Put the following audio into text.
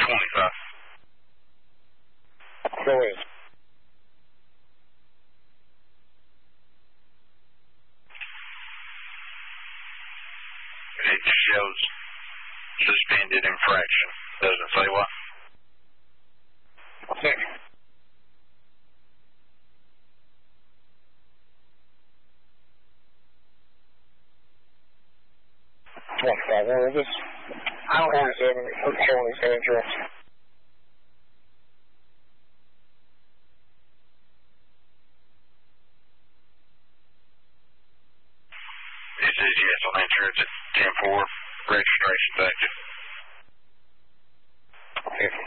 25. Go ahead. It shows suspended infraction. Doesn't say what? Okay. Where is this? I don't have any showing his address. It says yes on insurance at 10-4, registration's active. Okay.